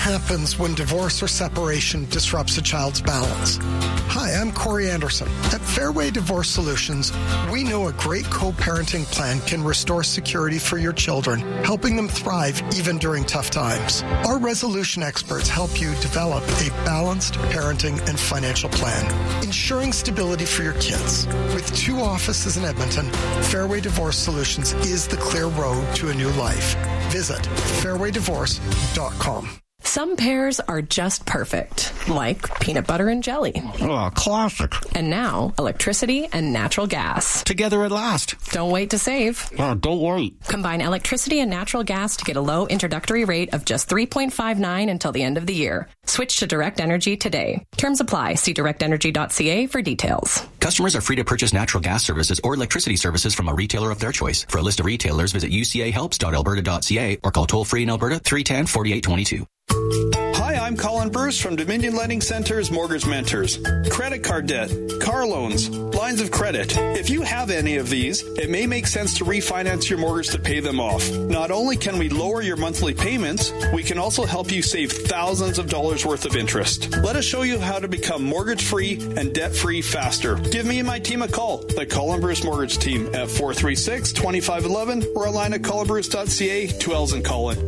happens when divorce or separation disrupts a child's balance? Hi, I'm Corey Anderson. At Fairway Divorce Solutions, we know a great co-parenting plan can restore security for your children, helping them thrive even during tough times. Our resolution experts help you develop a balanced parenting and financial plan, ensuring stability for your kids. With 2 offices in Edmonton, Fairway Divorce Solutions is the clear road to a new life. Visit fairwaydivorce.com. Some pairs are just perfect, like peanut butter and jelly. Oh, classic. And now, electricity and natural gas. Together at last. Don't wait to save. Oh, don't wait. Combine electricity and natural gas to get a low introductory rate of just $3.59 until the end of the year. Switch to Direct Energy today. Terms apply. See directenergy.ca for details. Customers are free to purchase natural gas services or electricity services from a retailer of their choice. For a list of retailers, visit ucahelps.alberta.ca or call toll-free in Alberta 310-4822. Hi, I'm Colin Bruce from Dominion Lending Center's Mortgage Mentors. Credit card debt, car loans, lines of credit. If you have any of these, it may make sense to refinance your mortgage to pay them off. Not only can we lower your monthly payments, we can also help you save thousands of dollars worth of interest. Let us show you how to become mortgage-free and debt-free faster. Give me and my team a call, the Colin Bruce Mortgage Team, at 436-2511 or online at colinbruce.ca, 2 L's in Colin.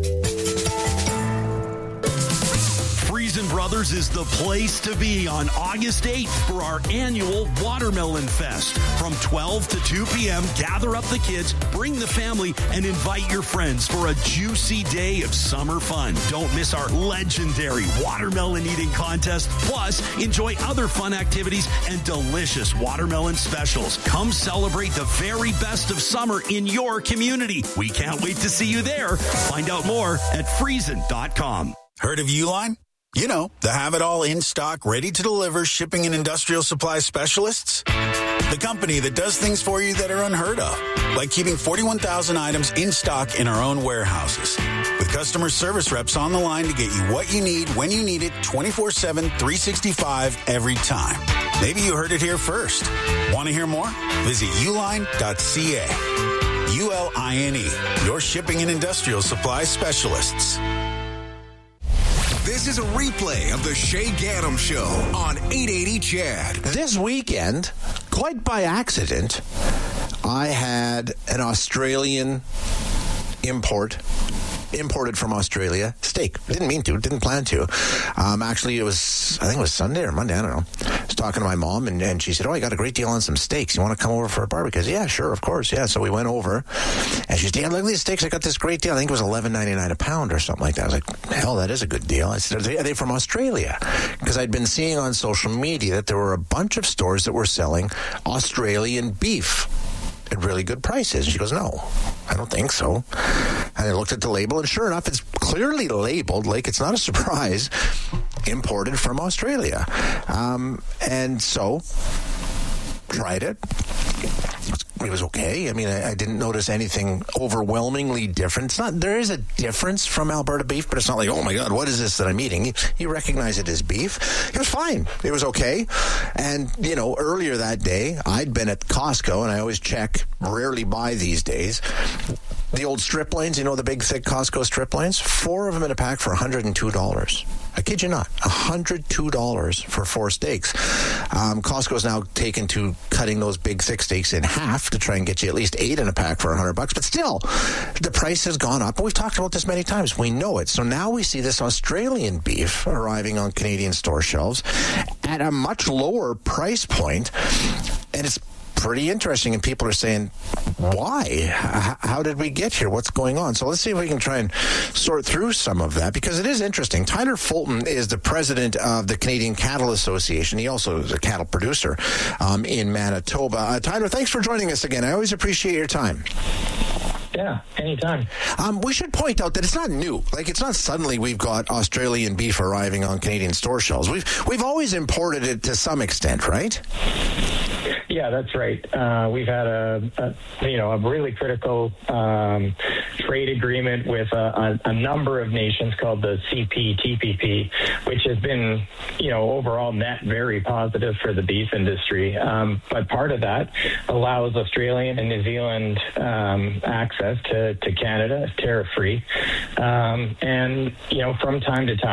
Friesen Brothers is the place to be on August 8th for our annual Watermelon Fest. From 12 to 2 p.m., gather up the kids, bring the family, and invite your friends for a juicy day of summer fun. Don't miss our legendary watermelon eating contest. Plus, enjoy other fun activities and delicious watermelon specials. Come celebrate the very best of summer in your community. We can't wait to see you there. Find out more at Friesen.com. Heard of Uline? You know, the have-it-all in-stock, ready-to-deliver shipping and industrial supply specialists. The company that does things for you that are unheard of, like keeping 41,000 items in stock in our own warehouses. With customer service reps on the line to get you what you need, when you need it, 24/7, 365, every time. Maybe you heard it here first. Want to hear more? Visit uline.ca. ULINE, your shipping and industrial supply specialists. This is a replay of the Shay Gaddam Show on 880 CHAD. This weekend, quite by accident, I had an Australian imported from Australia steak. Didn't mean to, didn't plan to. Actually, I think it was Sunday or Monday, I don't know. I was talking to my mom, and she said, I got a great deal on some steaks. You want to come over for a barbecue? I said, yeah, sure, of course, yeah. So we went over, and she said, yeah, look at these steaks. I got this great deal. I think it was $11.99 a pound or something like that. I was like, hell, that is a good deal. I said, are they from Australia? Because I'd been seeing on social media that there were a bunch of stores that were selling Australian beef at really good prices. And she goes, no, I don't think so. And I looked at the label, and sure enough, it's clearly labeled, like it's not a surprise, imported from Australia. And so, tried it. It was okay. I mean, I didn't notice anything overwhelmingly different. There is a difference from Alberta beef, but it's not like, oh my God, what is this that I'm eating? You recognize it as beef. It was fine. It was okay. And, earlier that day, I'd been at Costco, and I always check, rarely buy these days. The old strip lanes, the big, thick Costco strip lanes, 4 of them in a pack for $102. I kid you not, $102 for 4 steaks. Costco's now taken to cutting those big, thick steaks in half to try and get you at least 8 in a pack for $100. But still, the price has gone up. And we've talked about this many times. We know it. So now we see this Australian beef arriving on Canadian store shelves at a much lower price point, and it's pretty interesting, and people are saying, why? How did we get here? What's going on? So let's see if we can try and sort through some of that, because it is interesting. Tyler Fulton is the president of the Canadian Cattle Association. He also is a cattle producer in Manitoba. Tyler, thanks for joining us again. I always appreciate your time. Yeah, anytime. We should point out that it's not new. Like, it's not suddenly we've got Australian beef arriving on Canadian store shelves. We've always imported it to some extent, right? Yeah, that's right. We've had a really critical trade agreement with a number of nations called the CPTPP, which has been, overall net very positive for the beef industry. But part of that allows Australian and New Zealand access to Canada, tariff-free. And, from time to time,